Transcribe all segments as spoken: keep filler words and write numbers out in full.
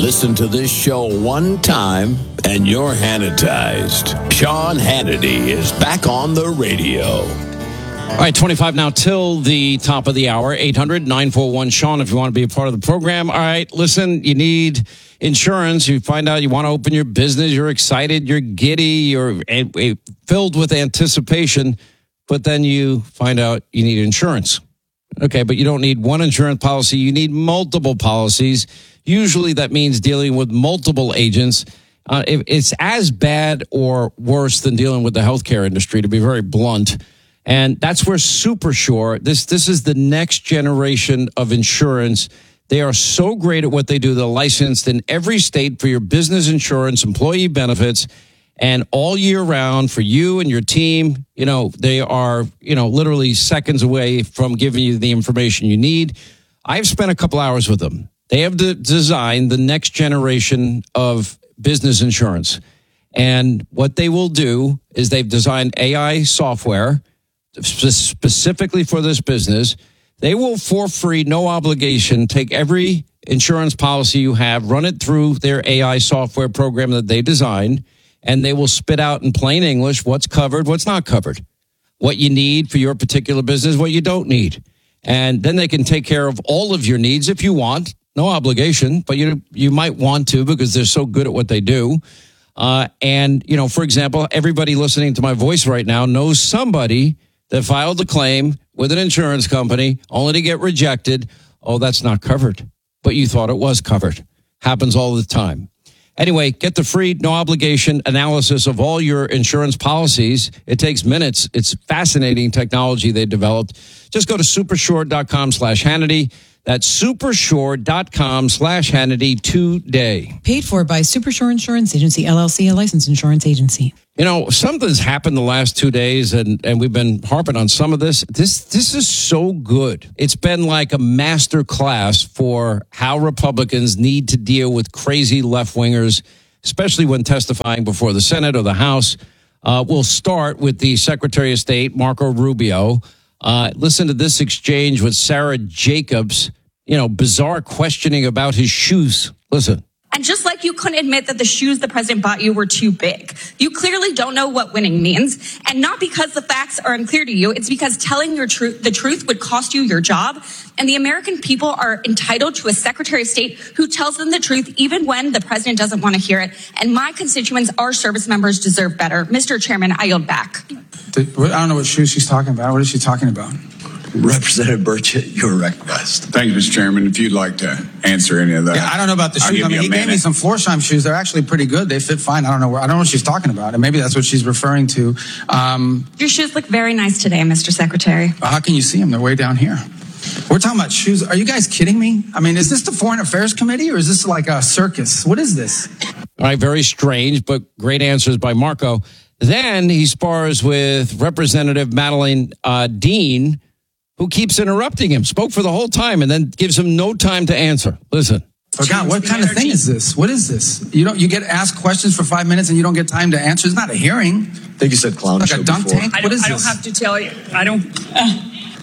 Listen to this show one time and you're Hannitized. Sean Hannity is back on the radio. All right, twenty-five now till the top of the hour. eight hundred nine four one Sean if you want to be a part of the program. All right, listen, you need insurance. You find out you want to open your business. You're excited. You're giddy. You're a, a, filled with anticipation. But then you find out you need insurance. Okay, but you don't need one insurance policy. You need multiple policies. Usually that means dealing with multiple agents. Uh, it, it's as bad or worse than dealing with the healthcare industry, to be very blunt. And that's where SuperSure, this, this is the next generation of insurance. They are so great at what they do. They're licensed in every state for your business insurance, employee benefits, and all year round for you and your team. You know, they are, you know, literally seconds away from giving you the information you need. I've spent a couple hours with them. They have de- designed the next generation of business insurance. And what they will do is they've designed A I software spe- specifically for this business. They will, for free, no obligation, take every insurance policy you have, run it through their A I software program that they designed, and they will spit out in plain English what's covered, what's not covered, what you need for your particular business, what you don't need. And then they can take care of all of your needs if you want. No obligation, but you you might want to because they're so good at what they do. Uh, and, you know, for example, everybody listening to my voice right now knows somebody that filed a claim with an insurance company only to get rejected. Oh, that's not covered, but you thought it was covered. Happens all the time. Anyway, get the free, no obligation analysis of all your insurance policies. It takes minutes. It's fascinating technology they developed. Just go to supersure.com slash Hannity. That's supersure.com slash Hannity today. Paid for by Supersure Insurance Agency, L L C, a licensed insurance agency. You know, something's happened the last two days, and, and we've been harping on some of this. This this is so good. It's been like a master class for how Republicans need to deal with crazy left-wingers, especially when testifying before the Senate or the House. Uh, we'll start with the Secretary of State, Marco Rubio. Uh, listen to this exchange with Sarah Jacobs. You know, bizarre questioning about his shoes. Listen. And just like you couldn't admit that the shoes the president bought you were too big, you clearly don't know what winning means. And not because the facts are unclear to you, it's because telling your truth, the truth would cost you your job. And the American people are entitled to a Secretary of State who tells them the truth even when the president doesn't want to hear it. And my constituents, our service members, deserve better. Mister Chairman, I yield back. I don't know what shoes she's talking about. What is she talking about? Representative Burchett, you're recognized. Thank you, Mister Chairman. If you'd like to answer any of that. Yeah, I don't know about the I'll shoes. I mean, he minute. gave me some Florsheim shoes. They're actually pretty good. They fit fine. I don't know where, I don't know what she's talking about. And maybe that's what she's referring to. Um, Your shoes look very nice today, Mister Secretary. How can you see them? They're way down here. We're talking about shoes. Are you guys kidding me? I mean, is this the Foreign Affairs Committee or is this like a circus? What is this? All right, very strange, but great answers by Marco. Then he spars with Representative Madeleine uh, Dean, who keeps interrupting him, spoke for the whole time, and then gives him no time to answer. Listen. Oh God, what kind of thing is this? What is this? You don't. You get asked questions for five minutes and you don't get time to answer. It's not a hearing. I think you said clown like show a dunk before. tank. I What don't, is I this? don't have to tell you. I don't. Uh,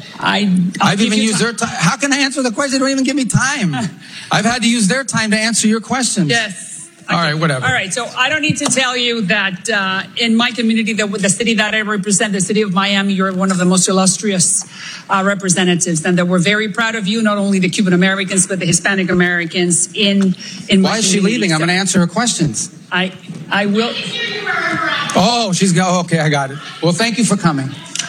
I. I'll I've give even you used time. their time. How can I answer the question? They don't even give me time. I've had to use their time to answer your questions. Yes. All right, whatever. All right, so I don't need to tell you that uh, in my community, the, the city that I represent, the city of Miami, you're one of the most illustrious uh, representatives, and that we're very proud of you, not only the Cuban Americans, but the Hispanic Americans in in my Why is she community. leaving? I'm So going to answer her questions. I I will. Oh, she's go. Okay, I got it. Well, thank you for coming.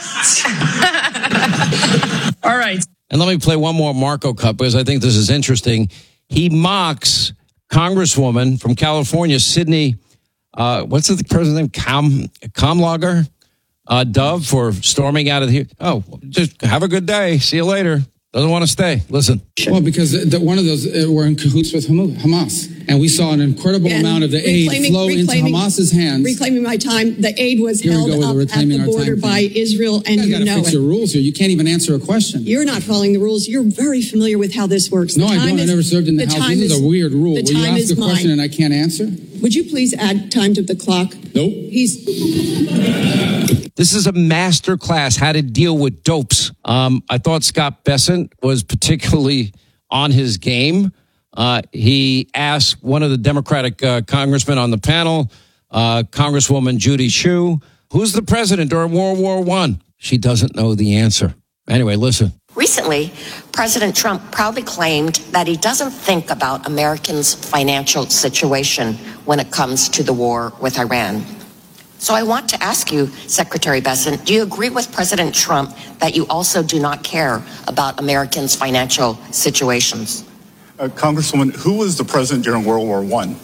All right. And let me play one more Marco cut because I think this is interesting. He mocks Congresswoman from California, Sydney, uh, what's the president's name? Com, Comlager, uh, Dove, for storming out of here. Oh, just have a good day. See you later. Doesn't want to stay. Listen. Well, because the, one of those uh, were in cahoots with Hamas. And we saw an incredible And amount of the aid reclaiming- flow into reclaiming- Hamas's hands. Reclaiming my time. The aid was Here we held go with up the at reclaiming the our border time by thing. Israel, and You you got to know fix it. your rules here. You can't even answer a question. You're not following the rules. You're very familiar with how this works. No, The I time don't. I is- never served in the, the House. time This is, is- a weird rule. the Will you time ask is a question mine. and I can't answer? Would you please add time to the clock? Nope. He's This is a master class, how to deal with dopes. Um, I thought Scott Bessent was particularly on his game. Uh, he asked one of the Democratic uh, congressmen on the panel, uh, Congresswoman Judy Chu, who's the president during World War One? She doesn't know the answer. Anyway, listen. Recently, President Trump proudly claimed that he doesn't think about Americans' financial situation when it comes to the war with Iran. So I want to ask you, Secretary Bessent, do you agree with President Trump that you also do not care about Americans' financial situations? Uh, Congresswoman, who was the president during World War One?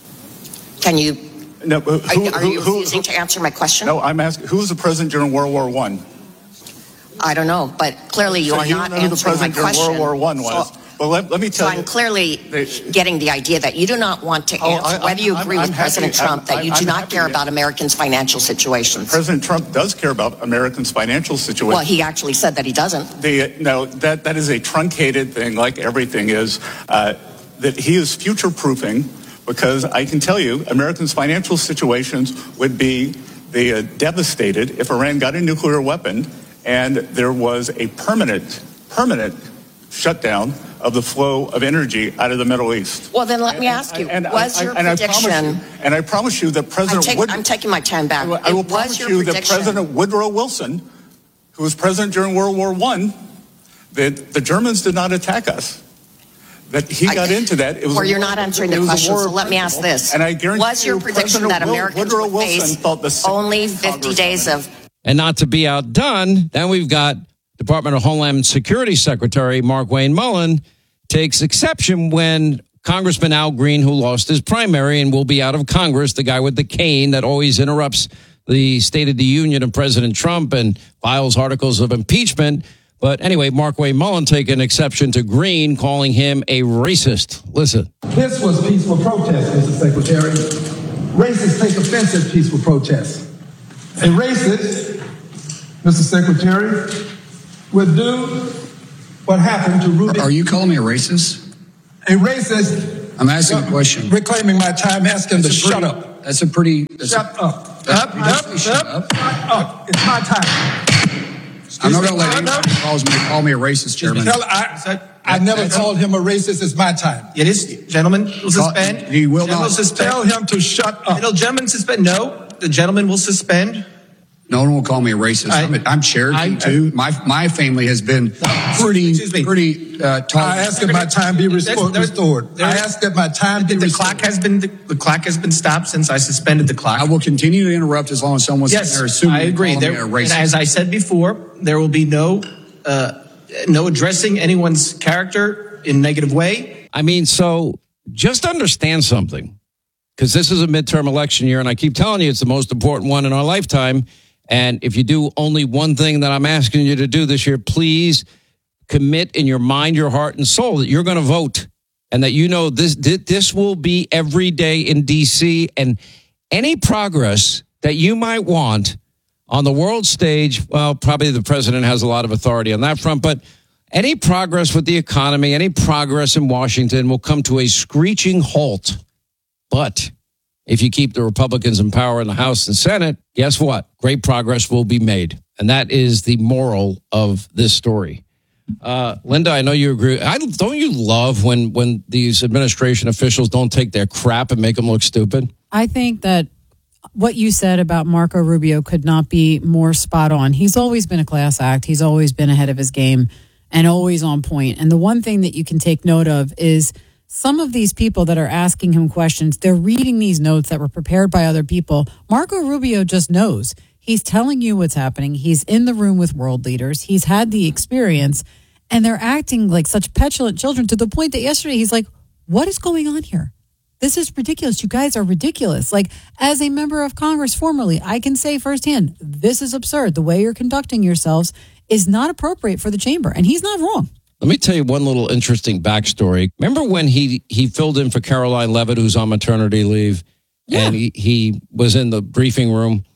Can you, No, who, are, are who, you who, refusing who, to answer my question? No, I'm asking, who was the president during World War One? I don't know, but clearly you So are you not know who the answering my president during question. World War One was. So, Well, let, let me tell so you. I'm clearly they, getting the idea that you do not want to Oh, answer I- whether you I'm- agree I'm with happy- President Trump I'm- that you I'm do not happy care to- about Americans' financial situations. President Trump does care about Americans' financial situation. Well, he actually said that he doesn't. The, no, that, that is a truncated thing, like everything is, uh, that he is future-proofing, because I can tell you, Americans' financial situations would be the, uh, devastated if Iran got a nuclear weapon and there was a permanent, permanent shutdown of the flow of energy out of the Middle East. Well, then let And- me ask you, and- and was I- your and I promise prediction... you- And I promise you that I'm, President take, Wood- I'm taking my time back. I will, I will It was promise your you that prediction. President Woodrow Wilson, who was president during World War One, that the Germans did not attack us. That he I- got into that. It was Well, a you're war- not answering it the was a question, war so of let me ask principle. this. And I guarantee Was your you, prediction President that Will- Americans Woodrow would Wilson face thought the same only thing fifty Congress days on it. of... And not to be outdone, then we've got Department of Homeland Security Secretary Mark Wayne Mullen takes exception when Congressman Al Green, who lost his primary and will be out of Congress, the guy with the cane that always interrupts the State of the Union of President Trump and files articles of impeachment. But anyway, Mark Wayne Mullen taking exception to Green, calling him a racist. Listen. This was peaceful protest, Mister Secretary. Racists take offense at peaceful protests. A racist, Mister Secretary, would do what happened to Ruby. Are you calling me a racist? A racist. I'm asking a question. Reclaiming my time, asking That's to a shut pretty- up. That's a pretty. That's Shut a, up. that's- Up, you up, definitely shut up, up. up. It's my time. I'm not going to me. let No, anyone no. calls me, call me a racist, Chairman. Tell- I, I never called him a racist. It's my time. It is, gentlemen, will suspend. He will Gentlemen not. suspend. Tell him to shut up. It'll, gentlemen, suspend. No, the gentleman will suspend. No one will call me a racist. I- I'm, I'm Cherokee I- too. My my family has been pretty Excuse me. pretty uh, tall. I ask that my time be There's- restored. there's- restored. I there's- ask that my time be The restored. clock has been the, the clock has been stopped since I suspended the clock. I will continue to interrupt as long as someone's Yes, sitting there assuming I agree. calling There, me a and racist. as I said before, there will be no uh, no addressing anyone's character in a negative way. I mean, so just understand something, because this is a midterm election year, and I keep telling you it's the most important one in our lifetime. And if you do only one thing that I'm asking you to do this year, please commit in your mind, your heart, and soul that you're going to vote, and that you know this this will be every day in D C, and any progress that you might want on the world stage, well, probably the president has a lot of authority on that front, but any progress with the economy, any progress in Washington will come to a screeching halt. But if you keep the Republicans in power in the House and Senate, guess what? Great progress will be made. And that is the moral of this story. Uh, Linda, I know you agree. I, don't you love when, when these administration officials don't take their crap and make them look stupid? I think that what you said about Marco Rubio could not be more spot on. He's always been a class act. He's always been ahead of his game and always on point. And the one thing that you can take note of is some of these people that are asking him questions, they're reading these notes that were prepared by other people. Marco Rubio just knows. He's telling you what's happening. He's in the room with world leaders. He's had the experience, and they're acting like such petulant children to the point that yesterday he's like, what is going on here? This is ridiculous. You guys are ridiculous. Like, as a member of Congress formerly, I can say firsthand, this is absurd. The way you're conducting yourselves is not appropriate for the chamber. And he's not wrong. Let me tell you one little interesting backstory. Remember when he, he filled in for Caroline Leavitt, who's on maternity leave, yeah. and he, he was in the briefing room?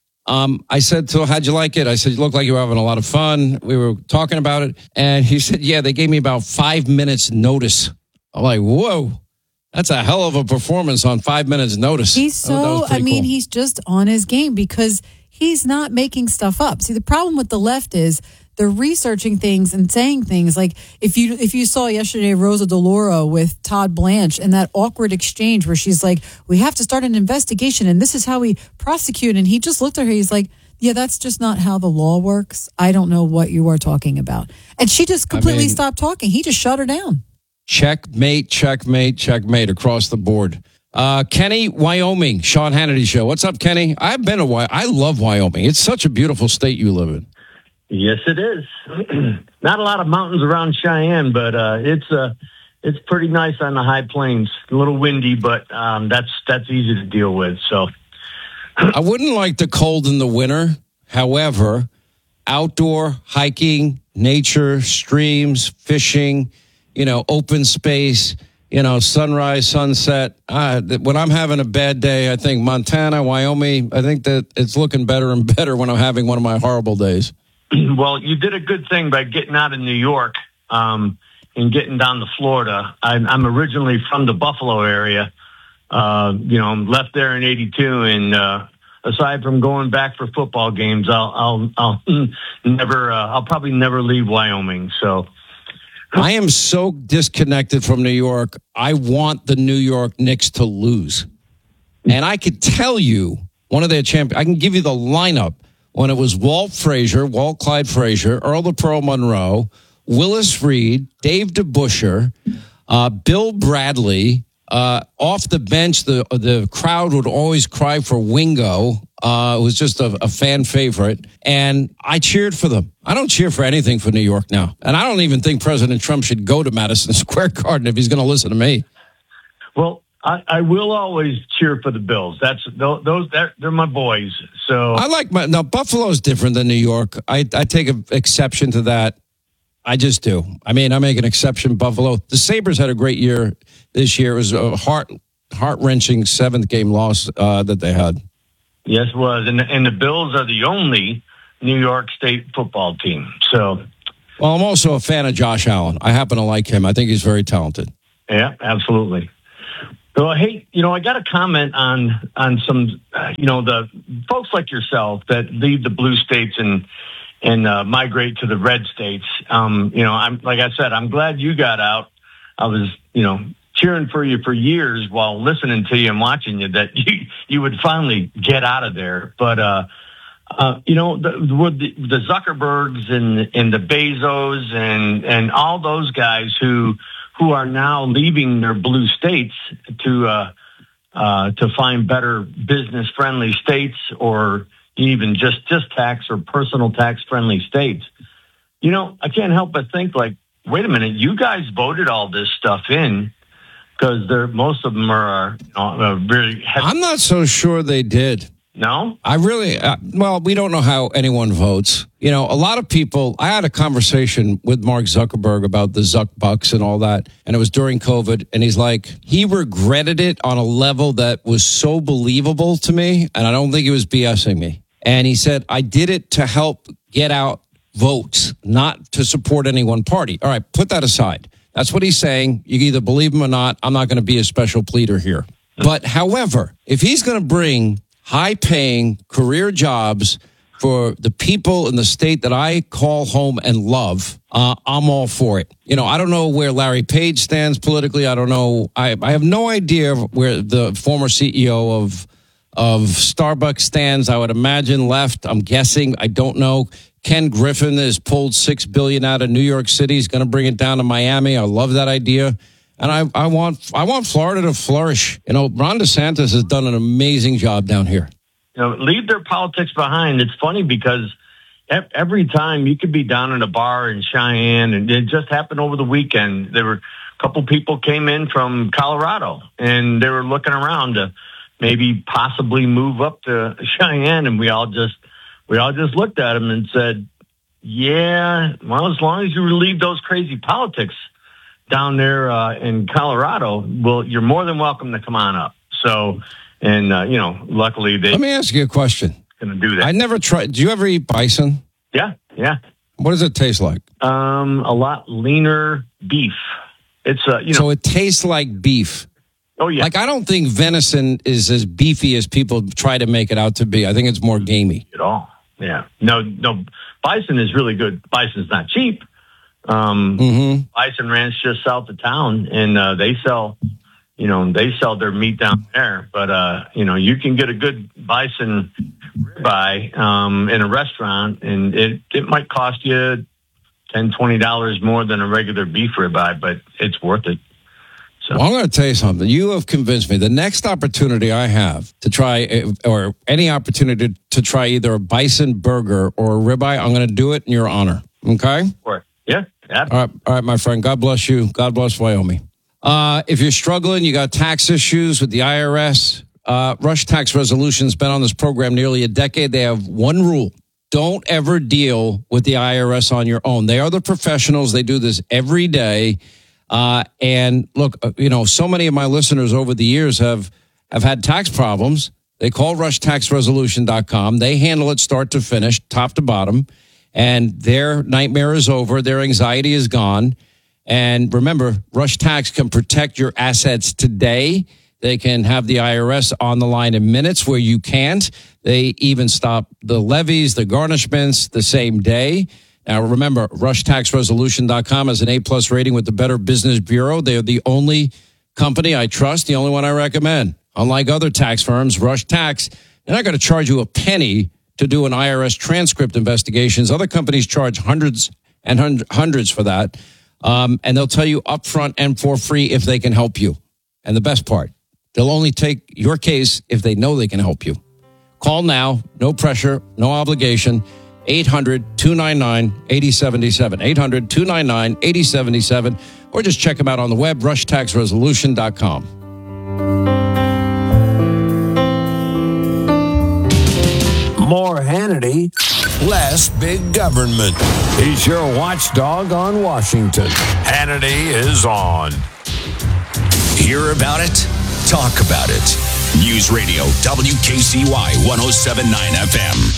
Um, I said to him, how'd you like it? I said, you look like you were having a lot of fun. We were talking about it. And he said, yeah, they gave me about five minutes notice. I'm like, whoa. That's a hell of a performance on five minutes notice. He's so, I mean, cool. he's just on his game because he's not making stuff up. See, the problem with the left is they're researching things and saying things. Like if you if you saw yesterday Rosa DeLauro with Todd Blanche and that awkward exchange where she's like, we have to start an investigation and this is how we prosecute. And he just looked at her. He's like, yeah, that's just not how the law works. I don't know what you are talking about. And she just completely I mean, stopped talking. He just shut her down. Checkmate, checkmate, checkmate across the board. Uh, Kenny, Wyoming, Sean Hannity Show. What's up, Kenny? I've been to Wyoming. I love Wyoming. It's such a beautiful state you live in. Yes, it is. Not a lot of mountains around Cheyenne, but uh, it's uh, it's pretty nice on the high plains. A little windy, but um, that's that's easy to deal with. So I wouldn't like the cold in the winter. However, outdoor hiking, nature, streams, fishing, you know, open space. You know, sunrise, sunset. Uh, when I'm having a bad day, I think Montana, Wyoming, I think that it's looking better and better when I'm having one of my horrible days. Well, you did a good thing by getting out of New York um, and getting down to Florida. I'm, I'm originally from the Buffalo area. Uh, you know, left there in eighty-two, and uh, aside from going back for football games, I'll, I'll, I'll never, uh, I'll probably never leave Wyoming. So. I am so disconnected from New York. I want the New York Knicks to lose. And I could tell you one of their champions. I can give you the lineup when it was Walt Frazier, Walt Clyde Frazier, Earl the Pearl Monroe, Willis Reed, Dave DeBusschere, uh, Bill Bradley. Uh, off the bench, the the crowd would always cry for Wingo. Uh, it was just a, a fan favorite, and I cheered for them. I don't cheer for anything for New York now, and I don't even think President Trump should go to Madison Square Garden if he's going to listen to me. Well, I, I will always cheer for the Bills. That's those they're, they're my boys. So I like my now Buffalo's different than New York. I I take an exception to that. I just do. I mean, I make an exception. Buffalo. The Sabres had a great year this year. It was a heart heart wrenching seventh game loss uh, that they had. Yes, it was. And, and the Bills are the only New York State football team. So, well, I'm also a fan of Josh Allen. I happen to like him. I think he's very talented. Yeah, absolutely. Well, hey, you know, I got a comment on on some, uh, you know, the folks like yourself that leave the blue states and and uh, migrate to the red states. Um, you know, I'm like I said, I'm glad you got out. I was, you know, cheering for you for years while listening to you and watching you that you you would finally get out of there. But uh, uh, you know, the, the the Zuckerbergs and and the Bezos and and all those guys who who are now leaving their blue states to uh, uh, to find better business friendly states or even just, just tax or personal tax friendly states. You know, I can't help but think like, wait a minute, you guys voted all this stuff in because they're, most of them are you know, uh, really heavy. I'm not so sure they did. No? I really, uh, well, we don't know how anyone votes. You know, a lot of people, I had a conversation with Mark Zuckerberg about the Zuck Bucks and all that, and it was during COVID, and he's like, he regretted it on a level that was so believable to me, and I don't think he was BSing me. And he said, I did it to help get out votes, not to support any one party. All right, put that aside. That's what he's saying. You can either believe him or not. I'm not going to be a special pleader here. But however, if he's going to bring high-paying career jobs for the people in the state that I call home and love, uh, I'm all for it. You know, I don't know where Larry Page stands politically. I don't know. I, I have no idea where the former C E O of of Starbucks stands. I would imagine left. I'm guessing. I don't know. Ken Griffin has pulled six billion dollars out of New York City. He's going to bring it down to Miami. I love that idea. And I, I want I want Florida to flourish. You know, Ron DeSantis has done an amazing job down here. You know, leave their politics behind. It's funny because every time you could be down in a bar in Cheyenne, and it just happened over the weekend. There were a couple people came in from Colorado, and they were looking around to maybe possibly move up to Cheyenne, and we all just we all just looked at them and said, "Yeah, well, as long as you relieve those crazy politics down there uh, in Colorado, well, you're more than welcome to come on up." So, and uh, you know, luckily they. Let me ask you a question. Going to do that. I never tried. Do you ever eat bison? Yeah, yeah. What does it taste like? Um, a lot leaner beef. It's uh, you know. So it tastes like beef. Oh yeah. Like I don't think venison is as beefy as people try to make it out to be. I think it's more gamey. At all. Yeah. No, no, bison is really good. Bison's not cheap. Um, mm-hmm. Bison Ranch just south of town, and uh, they sell, you know, they sell their meat down there. But, uh, you know, you can get a good bison ribeye um, in a restaurant, and it, it might cost you ten dollars, twenty dollars more than a regular beef ribeye, but it's worth it. So. Well, I'm going to tell you something. You have convinced me. The next opportunity I have to try, or any opportunity to try either a bison burger or a ribeye, I'm going to do it in your honor. Okay? Sure. Yeah. All right, all right, my friend. God bless you. God bless Wyoming. Uh, if you're struggling, you got tax issues with the I R S, uh, Rush Tax Resolution's been on this program nearly a decade. They have one rule. Don't ever deal with the I R S on your own. They are the professionals. They do this every day. Uh, and look, you know, so many of my listeners over the years have, have had tax problems. They call rush tax resolution dot com. They handle it start to finish, top to bottom. And their nightmare is over. Their anxiety is gone. And remember, Rush Tax can protect your assets today. They can have the I R S on the line in minutes where you can't. They even stop the levies, the garnishments the same day. Now, remember, rush tax resolution dot com has an A-plus rating with the Better Business Bureau. They're the only company I trust, the only one I recommend. Unlike other tax firms, Rush Tax, they're not going to charge you a penny to do an I R S transcript investigations. Other companies charge hundreds and hundred, hundreds for that. Um, and they'll tell you upfront and for free if they can help you. And the best part, they'll only take your case if they know they can help you. Call now, no pressure, no obligation, eight hundred, two nine nine, eight oh seven seven, eight hundred, two nine nine, eight oh seven seven, or just check them out on the web, rush tax resolution dot com. More Hannity, less big government. He's your watchdog on Washington. Hannity is on. Hear about it? Talk about it. News Radio W K C Y one oh seven point nine F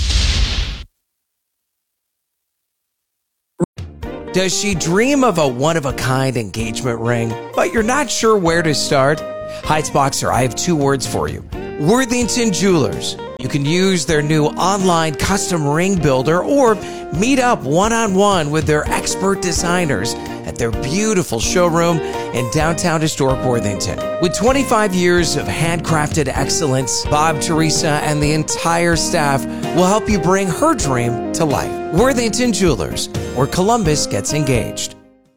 M. Does she dream of a one-of-a-kind engagement ring, but you're not sure where to start? Heights Boxer, I have two words for you. Worthington Jewelers. You can use their new online custom ring builder or meet up one-on-one with their expert designers at their beautiful showroom in downtown historic Worthington. With twenty-five years of handcrafted excellence, Bob, Teresa, and the entire staff will help you bring her dream to life. Worthington Jewelers, where Columbus gets engaged.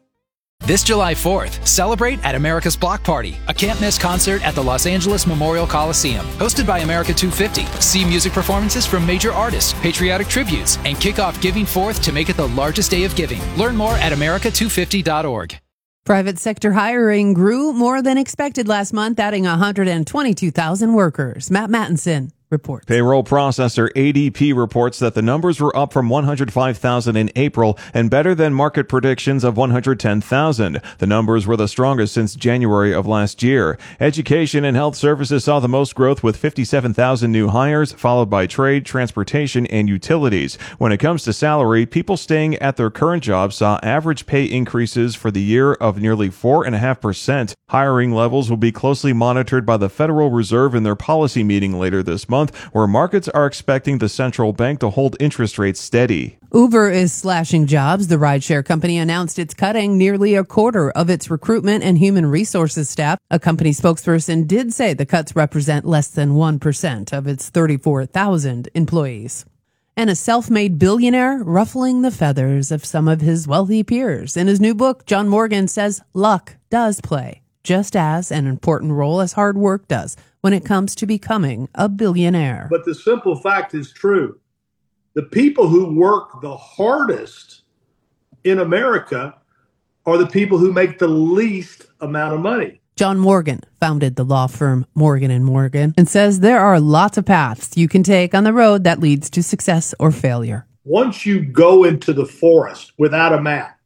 This July fourth, celebrate at America's Block Party, a can't-miss concert at the Los Angeles Memorial Coliseum. Hosted by America two fifty. See music performances from major artists, patriotic tributes, and kick off Giving Fourth to make it the largest day of giving. Learn more at america two fifty dot org. Private sector hiring grew more than expected last month, adding one hundred twenty-two thousand workers. Matt Mattinson reports. Payroll processor A D P reports that the numbers were up from one hundred five thousand in April and better than market predictions of one hundred ten thousand. The numbers were the strongest since January of last year. Education and health services saw the most growth with fifty-seven thousand new hires, followed by trade, transportation, and utilities. When it comes to salary, people staying at their current jobs saw average pay increases for the year of nearly four point five percent. Hiring levels will be closely monitored by the Federal Reserve in their policy meeting later this month, where markets are expecting the central bank to hold interest rates steady. Uber is slashing jobs. The rideshare company announced it's cutting nearly a quarter of its recruitment and human resources staff. A company spokesperson did say the cuts represent less than one percent of its thirty-four thousand employees. And a self-made billionaire ruffling the feathers of some of his wealthy peers. In his new book, John Morgan says luck does play just as an important role as hard work does when it comes to becoming a billionaire. But the simple fact is true. The people who work the hardest in America are the people who make the least amount of money. John Morgan founded the law firm Morgan and Morgan and says there are lots of paths you can take on the road that leads to success or failure. Once you go into the forest without a map,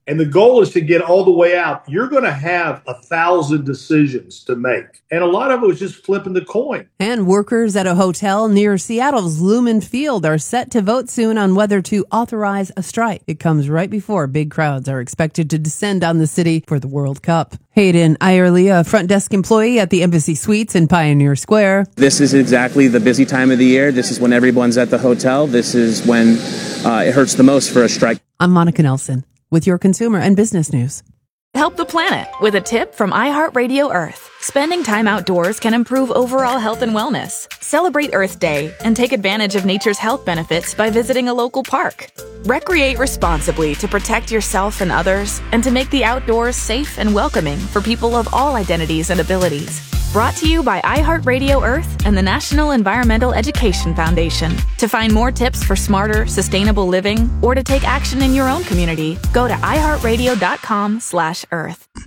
and the goal is to get all the way out, you're going to have a thousand decisions to make. And a lot of it was just flipping the coin. And workers at a hotel near Seattle's Lumen Field are set to vote soon on whether to authorize a strike. It comes right before big crowds are expected to descend on the city for the World Cup. Hayden Ierly, a front desk employee at the Embassy Suites in Pioneer Square. This is exactly the busy time of the year. This is when everyone's at the hotel. This is when uh, it hurts the most for a strike. I'm Monica Nelson with your consumer and business news. Help the planet with a tip from iHeartRadio Earth. Spending time outdoors can improve overall health and wellness. Celebrate Earth Day and take advantage of nature's health benefits by visiting a local park. Recreate responsibly to protect yourself and others and to make the outdoors safe and welcoming for people of all identities and abilities. Brought to you by iHeartRadio Earth and the National Environmental Education Foundation. To find more tips for smarter, sustainable living or to take action in your own community, go to iHeartRadio.com slash Earth.